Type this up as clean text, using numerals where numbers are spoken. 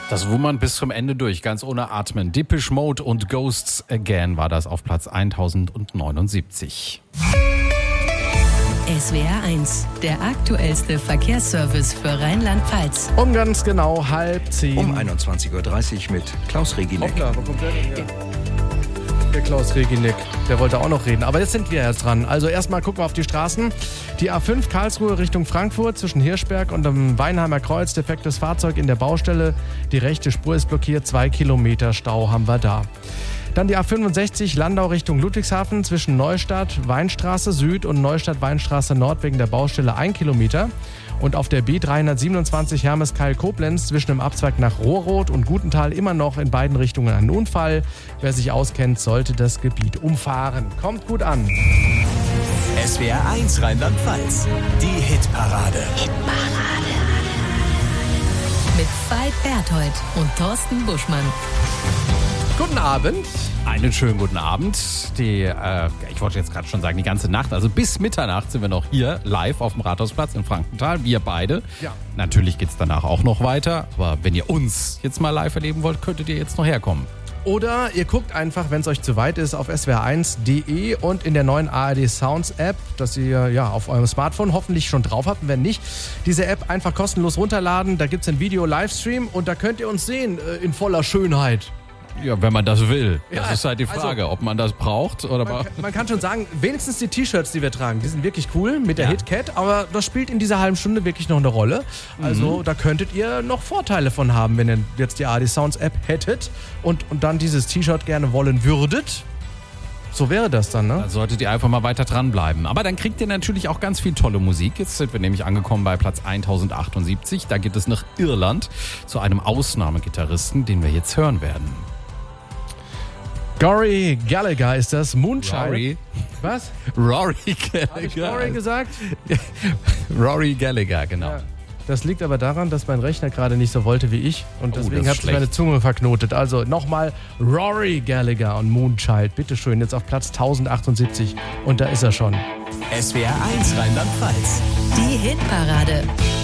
Das wummern bis zum Ende durch, ganz ohne Atmen. Depeche Mode und Ghosts Again war das auf Platz 1079. SWR 1, der aktuellste Verkehrsservice für Rheinland-Pfalz. Um ganz genau 9:30. Um 21.30 Uhr mit Klaus Reginek. Hoppla, wo kommt der denn her? Der Klaus Reginek, der wollte auch noch reden. Aber jetzt sind wir erst dran. Also erstmal gucken wir auf die Straßen. Die A5 Karlsruhe Richtung Frankfurt zwischen Hirschberg und dem Weinheimer Kreuz. Defektes Fahrzeug in der Baustelle. Die rechte Spur ist blockiert. 2 Kilometer Stau haben wir da. Dann die A65 Landau Richtung Ludwigshafen zwischen Neustadt Weinstraße Süd und Neustadt Weinstraße Nord wegen der Baustelle 1 Kilometer. Und auf der B327 Hermeskeil-Koblenz zwischen dem Abzweig nach Rohrroth und Gutenthal immer noch in beiden Richtungen ein Unfall. Wer sich auskennt, sollte das Gebiet umfahren. Kommt gut an. SWR 1 Rheinland-Pfalz, die Hitparade. Mit Veit Berthold und Thorsten Buschmann. Guten Abend. Einen schönen guten Abend. Ich wollte jetzt gerade schon sagen, die ganze Nacht, also bis Mitternacht sind wir noch hier live auf dem Rathausplatz in Frankenthal, wir beide. Ja. Natürlich geht es danach auch noch weiter, aber wenn ihr uns jetzt mal live erleben wollt, könntet ihr jetzt noch herkommen. Oder ihr guckt einfach, wenn es euch zu weit ist, auf swr1.de und in der neuen ARD Sounds App, dass ihr ja auf eurem Smartphone hoffentlich schon drauf habt. Und wenn nicht, diese App einfach kostenlos runterladen. Da gibt es ein Video-Livestream und da könnt ihr uns sehen in voller Schönheit. Ja, wenn man das will. Ja, das ist halt die Frage, ob man das braucht oder... Man kann schon sagen, wenigstens die T-Shirts, die wir tragen, die sind wirklich cool mit der Ja. HitCat, aber das spielt in dieser halben Stunde wirklich noch eine Rolle. Also da könntet ihr noch Vorteile von haben, wenn ihr jetzt die ARD Sounds App hättet und dann dieses T-Shirt gerne wollen würdet. So wäre das dann, ne? Da solltet ihr einfach mal weiter dranbleiben. Aber dann kriegt ihr natürlich auch ganz viel tolle Musik. Jetzt sind wir nämlich angekommen bei Platz 1078. Da geht es nach Irland zu einem Ausnahmegitarristen, den wir jetzt hören werden. Rory Gallagher ist das. Moonchild. Rory? Was? Rory Habe ich Gallagher. Rory gesagt? Rory Gallagher, genau. Ja. Das liegt aber daran, dass mein Rechner gerade nicht so wollte wie ich und deswegen das hat ist sich meine schlecht. Zunge verknotet. Also nochmal Rory Gallagher und Moonchild. Bitteschön, jetzt auf Platz 1078 und da ist er schon. SWR 1 Rheinland-Pfalz. Die Hitparade.